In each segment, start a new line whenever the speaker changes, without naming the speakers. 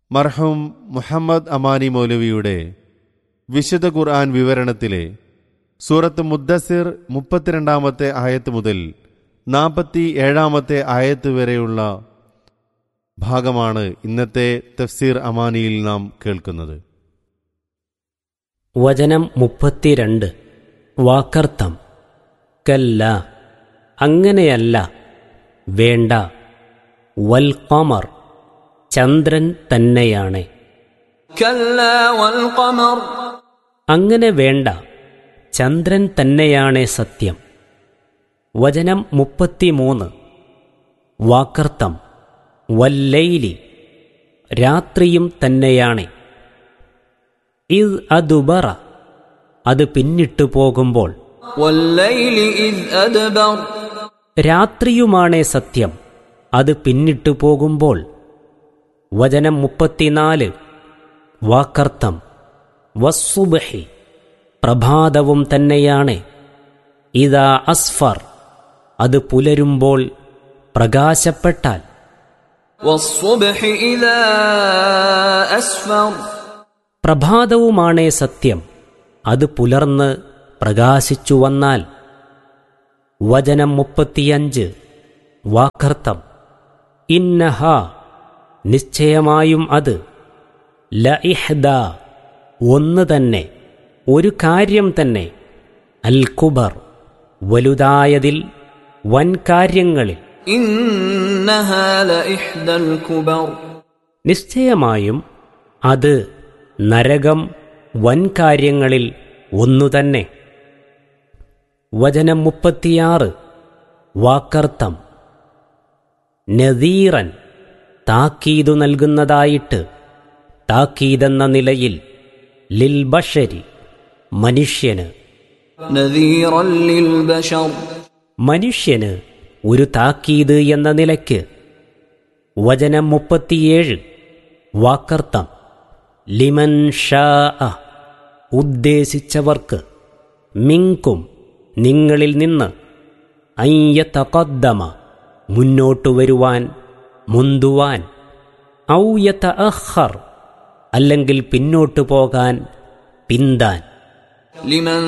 മർഹൂം മുഹമ്മദ് അമാനി മൗലവിയുടെ വിശുദ്ധ ഖുർആൻ വിവരണത്തിലെ സൂറത്ത് മുദ്ദസിർ 32-ാമത്തെ ആയത്ത് മുതൽ 47-ാമത്തെ ആയത്ത് വരെയുള്ള ഭാഗമാണ് ഇന്നത്തെ തഫ്സീർ അമാനിയിൽ നാം കേൾക്കുന്നത്.
വചനം 32. വാക്കർത്ഥം. കല്ല, അങ്ങനെയല്ല, വേണ്ട. വൽ ഖമർ, ചന്ദ്രൻ തന്നെയാണ്.
കല്ലാ വൽ ഖമർ,
അങ്ങനെ വേണ്ട, ചന്ദ്രൻ തന്നെയാണ് സത്യം. വചനം 33. വാക്കർത്ഥം. വല്ലൈലി, രാത്രിയും തന്നെയാണ്. ഇദ് അദ്ബറ, അത് പിന്നിട്ടു പോകുമ്പോൾ.
വല്ലൈലി ഇദ് അദ്ബർ,
രാത്രിയുമാണേ സത്യം, അത് പിന്നിട്ടു പോകുമ്പോൾ. വചനം 34. വാക്കർത്ഥം. വസ്സുബ്ഹി, പ്രഭാതവും തന്നെയാണ്. ഇദാ അസ്ഫർ, അത് പുലരുമ്പോൾ, പ്രകാശപ്പെട്ടാൽ.
വസ്സുബ്ഹി ഇദാ അസ്ഫർ,
പ്രഭാതവുമാണേ സത്യം, അത് പുലർന്ന് പ്രകാശിച്ചു വന്നാൽ. വചനം 35. വാക്കർത്ഥം. ഇന്നഹ, നിശ്ചയമായും അത്. ലഇഹ്ദ, ഒന്ന് തന്നെ, ഒരു കാര്യം തന്നെ. അൽ കുബർ, വലുതായതിൽ, വൻകാര്യങ്ങളിൽ.
ഇന്നഹാ ലഇഹ്ദൽ കുബർ,
നിശ്ചയമായും അത്, നരകം, വൻകാര്യങ്ങളിൽ ഒന്നുതന്നെ. വചനം 36. വാക്കർത്ഥം. നദീറൻ, താക്കീതു നൽകുന്നതായിട്ട്, താക്കീതെന്ന നിലയിൽ. ലിൽ ബഷരി, മനുഷ്യന്.
നദീറൻ ലിൽ ബശർ,
മനുഷ്യന് ഒരു താക്കീത് എന്ന നിലയ്ക്ക്. വചനം 37. വാക്കർത്ഥം. ലിമൻ ഷാഅ, ഉദ്ദേശിച്ചവർക്ക്. മിൻകും, നിങ്ങളിൽ നിന്ന്. അയ്യതഖദ്ദമ, മുന്നോട്ടു വരുവാൻ, മുന്തുവാൻ. ഔ യതഅഖർ, അല്ലെങ്കിൽ പിന്നോട്ടു പോകാൻ, പിന്താൻ.
ലിമൻ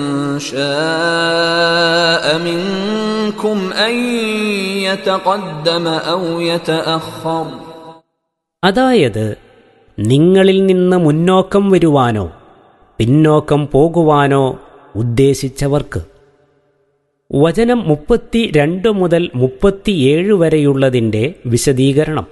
ഷാഅ മിൻകും അൻ യതഖദ്ദമ ഔ യതഅഖർ,
അതായത് നിങ്ങളിൽ നിന്ന് മുന്നോക്കം വരുവാനോ പിന്നോക്കം പോകുവാനോ ഉദ്ദേശിച്ചവർക്ക്. വചനം 32 മുതൽ 37 വരെയുള്ളതിൻ്റെ വിശദീകരണം.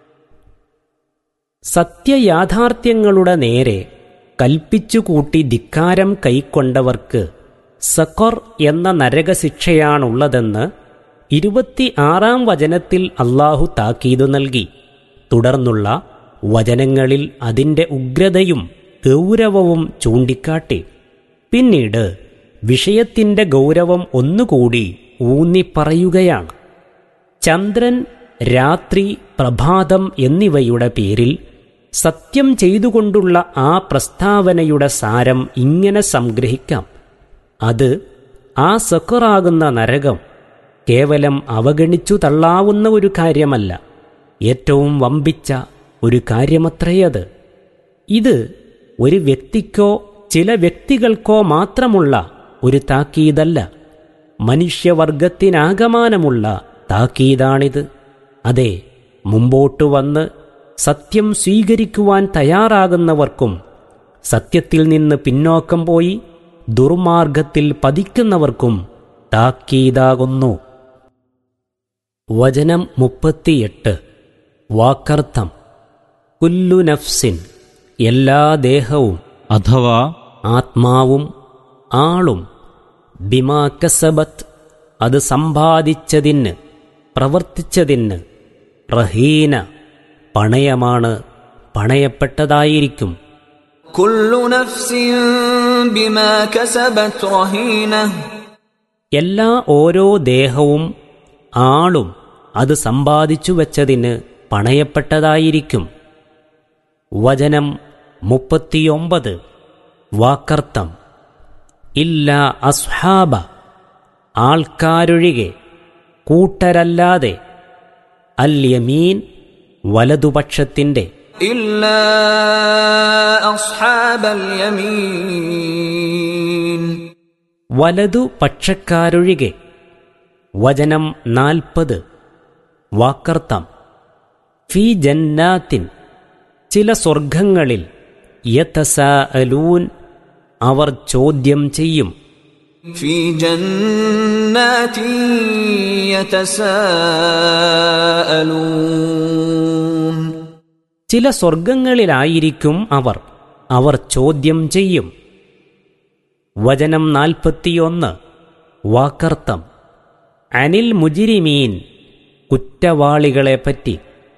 സത്യയാഥാർത്ഥ്യങ്ങളുടെ നേരെ കൽപ്പിച്ചുകൂട്ടി ധിക്കാരം കൈക്കൊണ്ടവർക്ക് സഖർ എന്ന നരകശിക്ഷയാണുള്ളതെന്ന് 26-ാം വചനത്തിൽ അല്ലാഹു താക്കീതു നൽകി. തുടർന്നുള്ള വചനങ്ങളിൽ അതിൻ്റെ ഉഗ്രതയും ഗൗരവവും ചൂണ്ടിക്കാട്ടി. പിന്നീട് വിഷയത്തിൻ്റെ ഗൗരവം ഒന്നുകൂടി ഊന്നിപ്പറയുകയാണ്. ചന്ദ്രൻ, രാത്രി, പ്രഭാതം എന്നിവയുടെ പേരിൽ സത്യം ചെയ്തുകൊണ്ടുള്ള ആ പ്രസ്താവനയുടെ സാരം ഇങ്ങനെ സംഗ്രഹിക്കാം. അത്, ആ സഖറാകുന്ന നരകം കേവലം അവഗണിച്ചു തള്ളാവുന്ന ഒരു കാര്യമല്ല, ഏറ്റവും വമ്പിച്ച ഒരു കാര്യമത്രയത്. ഇത് ഒരു വ്യക്തിക്കോ ചില വ്യക്തികൾക്കോ മാത്രമുള്ള ഒരു താക്കീതല്ല, മനുഷ്യവർഗത്തിനാകമാനമുള്ള താക്കീതാണിത്. അതെ, മുമ്പോട്ടു വന്ന് സത്യം സ്വീകരിക്കുവാൻ തയ്യാറാകുന്നവർക്കും സത്യത്തിൽ നിന്ന് പിന്നോക്കം പോയി ദുർമാർഗത്തിൽ പതിക്കുന്നവർക്കും താക്കീതാകുന്നു. വചനം 38. വാക്കർത്ഥം. കുല്ലു നഫ്സിൻ, എല്ലാ ദേഹവും
അഥവാ
ആത്മാവും ആളും. ബിമാ കസബത്ത്, അത് സമ്പാദിച്ചതിന്, പ്രവർത്തിച്ചതിന്. റഹീന, പണയമാണ്, പണയപ്പെട്ടതായിരിക്കും.
കുല്ലു നഫ്സിൻ ബിമാ കസബത് റഹീന,
എല്ലാ ഓരോ ദേഹവും ആളും അത് സമ്പാദിച്ചു വച്ചതിന് പണയപ്പെട്ടതായിരിക്കും. വചനം 39. വാക്കർത്ഥം. ഇല്ല അസ്ഹാബ, ആൾക്കാരൊഴികെ, കൂട്ടരല്ലാതെ. അൽ യമീൻ, വലതുപക്ഷത്തിൻ്റെ.
إلا أصحاب اليمين
വലതു പക്ഷക്കാരൊഴികെ. വചനം 40 വാക്കർത്ഥം. ഫീ ജന്നാത്തിൻ ചില സ്വർഗങ്ങളിൽ യതസാഅലൂൻ അവർ ചോദ്യം ചെയ്യും.
في جنات يتساءلون
ചില സ്വർഗങ്ങളിലായിരിക്കും അവർ ചോദ്യം ചെയ്യും. വചനം 41 വാക്കർത്ഥം. അനിൽ മുജിരിമീൻ കുറ്റവാളികളെപ്പറ്റി,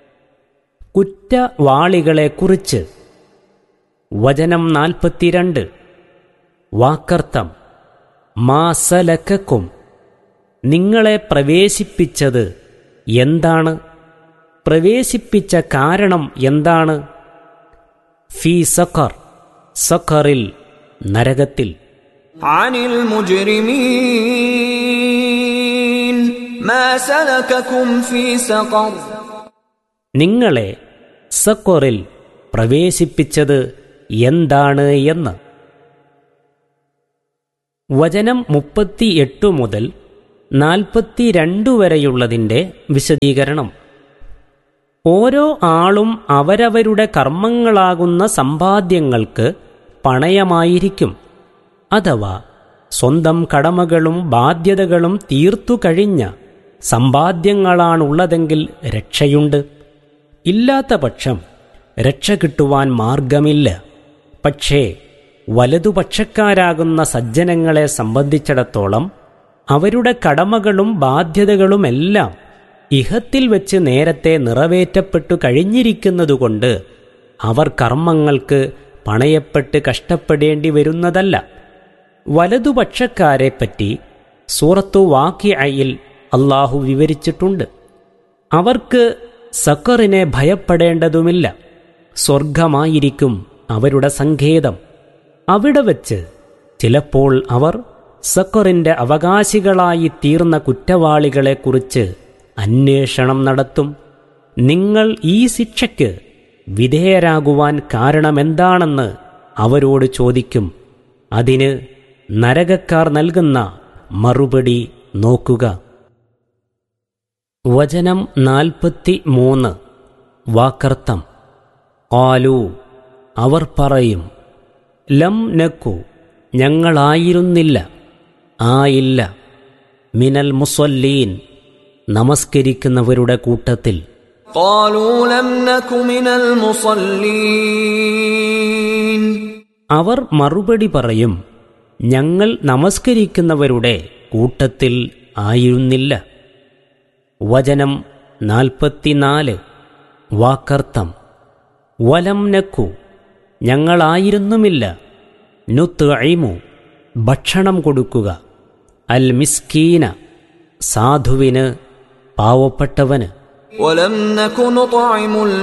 കുറ്റവാളികളെക്കുറിച്ച്. വചനം 42 വാക്കർത്ഥം. മാ സലക്കക്കും നിങ്ങളെ പ്രവേശിപ്പിച്ചത് എന്താണ്, പ്രവേശിപ്പിച്ച കാരണം എന്താണ്? ഫീ സഖർ സഖറിൽ നരകത്തിൽ.
അനിൽ മുജ്രിമീൻ മാ സലകകും ഫീ സഖർ
നിങ്ങളെ സഖറിൽ പ്രവേശിപ്പിച്ചത് എന്താണ് എന്ന്. വചനം 38 മുതൽ 42 വരെയുള്ളതിൻ്റെ വിശദീകരണം. ഓരോ ആളും അവരവരുടെ കർമ്മങ്ങളാകുന്ന സമ്പാദ്യങ്ങൾക്ക് പണയമായിരിക്കും. അഥവാ സ്വന്തം കടമകളും ബാധ്യതകളും തീർത്തു കഴിഞ്ഞ സമ്പാദ്യങ്ങളാണുള്ളതെങ്കിൽ രക്ഷയുണ്ട്. ഇല്ലാത്ത പക്ഷം രക്ഷ കിട്ടുവാൻ മാർഗമില്ല. പക്ഷേ വലതുപക്ഷക്കാരാകുന്ന സജ്ജനങ്ങളെ സംബന്ധിച്ചിടത്തോളം അവരുടെ കടമകളും ബാധ്യതകളുമെല്ലാം ഇഹത്തിൽ വെച്ച് നേരത്തെ നിറവേറ്റപ്പെട്ടു കഴിഞ്ഞിരിക്കുന്നതുകൊണ്ട് അവർ കർമ്മങ്ങൾക്ക് പണയപ്പെട്ട് കഷ്ടപ്പെടേണ്ടി വരുന്നതല്ല. വലതുപക്ഷക്കാരെപ്പറ്റി സൂറത്തു വാഖിഅയിൽ അല്ലാഹു വിവരിച്ചിട്ടുണ്ട്. അവർക്ക് സഖറിനെ ഭയപ്പെടേണ്ടതുമില്ല. സ്വർഗമായിരിക്കും അവരുടെ സങ്കേതം. അവിടെ വച്ച് ചിലപ്പോൾ അവർ സഖറിന്റെ അവകാശികളായി തീർന്ന കുറ്റവാളികളെക്കുറിച്ച് അന്വേഷണം നടത്തും. നിങ്ങൾ ഈ ശിക്ഷയ്ക്ക് വിധേയരാകുവാൻ കാരണമെന്താണെന്ന് അവരോട് ചോദിക്കും. അതിന് നരകക്കാർ നൽകുന്ന മറുപടി നോക്കുക. വചനം 43 വാക്കർത്ഥം. ഖാലൂ അവർ പറയും. ലം നക്കു ഞങ്ങളായിരുന്നില്ല, ആയില്ല. മിനൽ മുസല്ലീൻ നമസ്കരിക്കുന്നവരുടെ കൂട്ടത്തിൽ.
ഖാലൂ ലം നകു മിനൽ മുസല്ലീൻ
അവർ മറുപടി പറയും, ഞങ്ങൾ നമസ്കരിക്കുന്നവരുടെ കൂട്ടത്തിൽ ആയിരുന്നില്ല. വചനം 44 വാക്കർത്ഥം. വലം നക്കു ഞങ്ങളായിരുന്നുമില്ല, നുത്ഇമു ഭക്ഷണം കൊടുക്കുക, അൽ മിസ്കീന സാധുവിന് പാവപ്പെട്ടവന്.
വലം നകു നുത്ഇമുൽ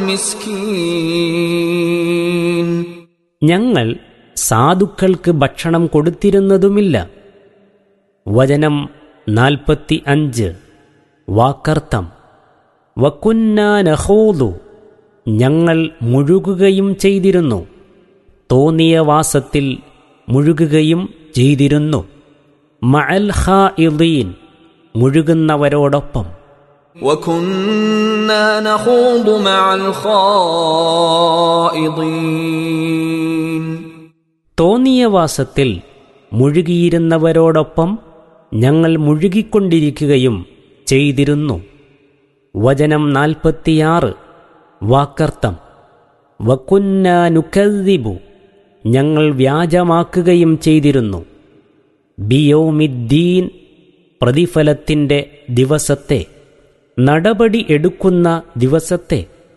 മിസ്കീൻ
ഞങ്ങൾ സാധുക്കൾക്ക് ഭക്ഷണം കൊടുത്തിരുന്നതുമില്ല. വചനം 45 വാക്കർത്ഥം. വകുന്നാ നഖൂദു ഞങ്ങൾ മുഴുകുകയും ചെയ്തിരുന്നു, തോന്നിയ വാസത്തിൽ മുഴുകുകയും ചെയ്തിരുന്നു. മഅൽ ഖായിദീൻ മുഴുകുന്നവരോടൊപ്പം.
വകുന്നാ നഖൂദു മഅൽ ഖായിദീൻ
തോന്നിയ വാസത്തിൽ മുഴുകിയിരുന്നവരോടൊപ്പം ഞങ്ങൾ മുഴുകിക്കൊണ്ടിരിക്കുകയും ചെയ്തിരുന്നു. വചനം 46 വാക്കർത്ഥം. വകുന്നാ നുകദ്ദിബു ഞങ്ങൾ വ്യാജമാക്കുകയും ചെയ്തിരുന്നു. ബിയൗമിദ്ദീൻ പ്രതിഫലത്തിൻ്റെ ദിവസത്തെ, നടപടി എടുക്കുന്ന ദിവസത്തെ.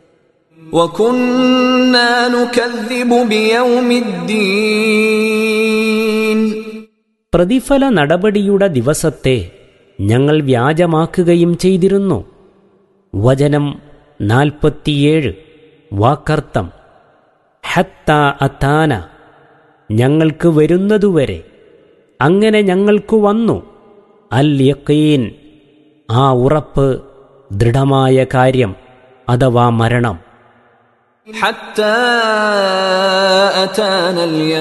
വകുന്നാ നുകദ്ദിബു ബിയൗമിദ്ദീൻ
പ്രതിഫല നടപടിയുടെ ദിവസത്തെ ഞങ്ങൾ വ്യാജമാക്കുകയും ചെയ്തിരുന്നു. വചനം 47 വാക്കർത്ഥം. ഹത്താ അതാന ഞങ്ങൾക്ക് വരുന്നതുവരെ, അങ്ങനെ ഞങ്ങൾക്ക് വന്നു. അൽ യഖീൻ ആ ഉറപ്പ്, ദൃഢമായ കാര്യം അഥവാ മരണം.
حتى أتانا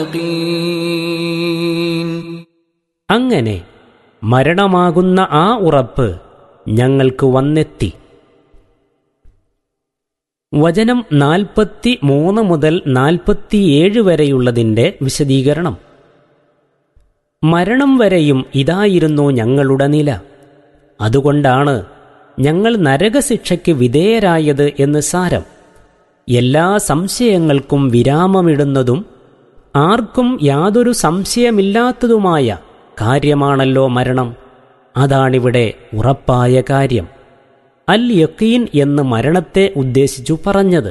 اليقين.
അങ്ങനെ മരണമാകുന്ന ആ ഉറപ്പ് ഞങ്ങൾക്ക് വന്നെത്തി. വചനം 43 മുതൽ 47 വരെയുള്ളതിൻ്റെ വിശദീകരണം. മരണം വരെയും ഇതായിരുന്നു ഞങ്ങളുടെ നില. അതുകൊണ്ടാണ് ഞങ്ങൾ നരകശിക്ഷയ്ക്ക് വിധേയരായത് എന്ന് സാരം. എല്ലാ സംശയങ്ങൾക്കും വിരാമമിടുന്നതും ആർക്കും യാതൊരു സംശയമില്ലാത്തതുമായ കാര്യമാണല്ലോ മരണം. അതാണിവിടെ ഉറപ്പായ കാര്യം. അൽ യഖീൻ എന്ന് മരണത്തെ ഉദ്ദേശിച്ചു പറഞ്ഞത്.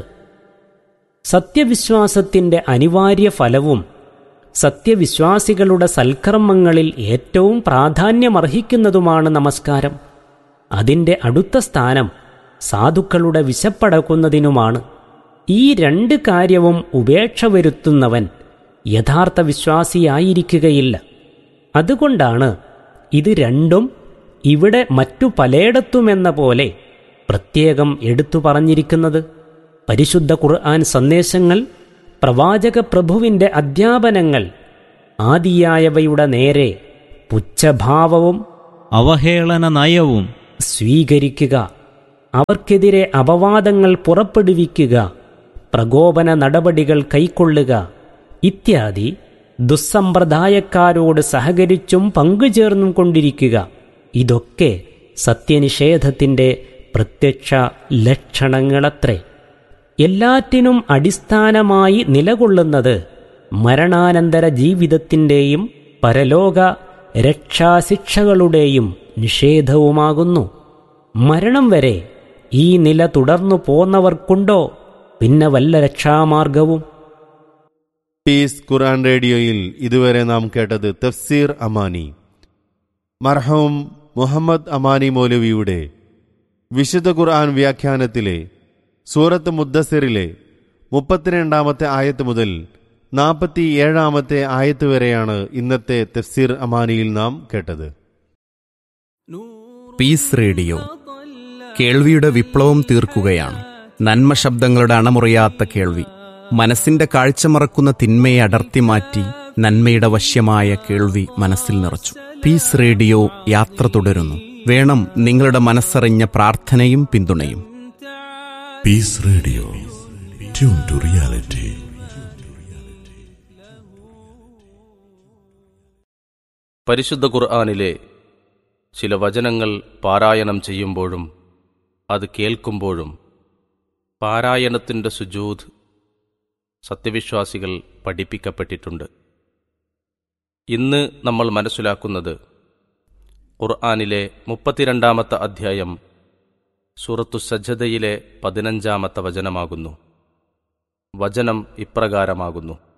സത്യവിശ്വാസത്തിൻ്റെ അനിവാര്യ ഫലവും സത്യവിശ്വാസികളുടെ സൽക്കർമ്മങ്ങളിൽ ഏറ്റവും പ്രാധാന്യമർഹിക്കുന്നതുമാണ് നമസ്കാരം. അതിൻ്റെ അടുത്ത സ്ഥാനം സാധുക്കളുടെ വിശപ്പടക്കുന്നതിനുമാണ്. ഈ രണ്ട് കാര്യവും ഉപേക്ഷ വരുത്തുന്നവൻ യഥാർത്ഥ വിശ്വാസിയായിരിക്കുകയില്ല. അതുകൊണ്ടാണ് ഇത് രണ്ടും ഇവിടെ മറ്റു പലയിടത്തുമെന്ന പോലെ പ്രത്യേകം എടുത്തു പറഞ്ഞിരിക്കുന്നത്. പരിശുദ്ധ ഖുർആൻ സന്ദേശങ്ങൾ, പ്രവാചക പ്രഭുവിൻ്റെ അധ്യാപനങ്ങൾ ആദിയായവയുടെ നേരെ പുച്ഛഭാവവും
അവഹേളന നയവും
സ്വീകരിക്കുക, അവർക്കെതിരെ അപവാദങ്ങൾ പുറപ്പെടുവിക്കുക, പ്രകോപന നടപടികൾ കൈക്കൊള്ളുക ഇത്യാദി ദുസ്സമ്പ്രദായക്കാരോട് സഹകരിച്ചും പങ്കുചേർന്നും കൊണ്ടിരിക്കുക. ഇതൊക്കെ സത്യനിഷേധത്തിൻ്റെ പ്രത്യക്ഷ ലക്ഷണങ്ങളത്രേ. എല്ലാറ്റിനും അടിസ്ഥാനമായി നിലകൊള്ളുന്നത് മരണാനന്തര ജീവിതത്തിൻ്റെയും പരലോക രക്ഷാശിക്ഷകളുടെയും നിഷേധവുമാകുന്നു. മരണം വരെ ഈ നില തുടർന്നു പോന്നവർക്കുണ്ടോ പിന്നെ വല്ല രക്ഷാമാർഗവും?
പീസ് ഖുർആൻ റേഡിയോയിൽ ഇതുവരെ നാം കേട്ടത് തഫ്സീർ അമാനി. മർഹൂം മുഹമ്മദ് അമാനി മൗലവിയുടെ വിശുദ്ധ ഖുർആൻ വ്യാഖ്യാനത്തിലെ സൂറത്ത് മുദ്ദസിറിലെ 32 ആയത്ത് മുതൽ 47 ആയത്ത് വരെയാണ് ഇന്നത്തെ തഫ്സീർ അമാനിയിൽ നാം കേട്ടത്.
പീസ് റേഡിയോ കേൾവിയുടെ വിപ്ലവം തീർക്കുകയാണ്. നന്മ ശബ്ദങ്ങളുടെ അണമുറിയാത്ത കേൾവി. മനസ്സിന്റെ കാഴ്ച മറക്കുന്ന തിന്മയെ അടർത്തി മാറ്റി നന്മയുടെ വശ്യമായ കേൾവി മനസ്സിൽ നിറച്ചു. പീസ് റേഡിയോ യാത്ര തുടരുന്നു. വേണം നിങ്ങളുടെ മനസ്സറിഞ്ഞ പ്രാർത്ഥനയും പിന്തുണയും.
Piece radio, tune to reality.
പരിശുദ്ധ ഖുർആനിലെ ചില വചനങ്ങൾ പാരായണം ചെയ്യുമ്പോഴും അത് കേൾക്കുമ്പോഴും പാരായണത്തിൻ്റെ സുജൂദ് സത്യവിശ്വാസികൾ പഠിപ്പിക്കപ്പെട്ടിട്ടുണ്ട്. ഇന്ന് നമ്മൾ മനസ്സിലാക്കുന്നത് ഖുർആനിലെ 32 അധ്യായം സൂറത്തു സജ്ജദയിലെ 15 വചനമാകുന്നു. വചനം ഇപ്രകാരമാകുന്നു: